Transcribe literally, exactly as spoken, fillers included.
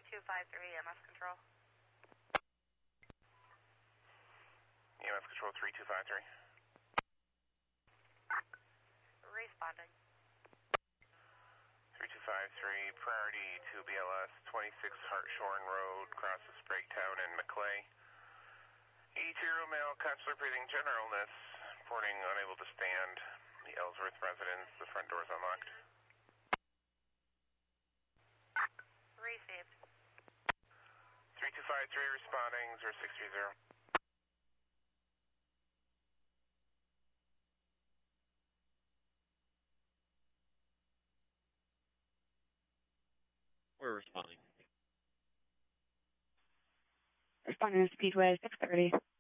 two five three, E M S control. E M S control three two five three. Responding. three two five three, priority to B L S, twenty-six Hartshorn Road, crosses Breaktown and Maclay. eighty-two-year-old male, consular breathing, general illness, reporting unable to stand. The Ellsworth residence, the front door is unlocked. Received. three two five three responding, zero six three zero. We're responding. Responding to Speedway six thirty.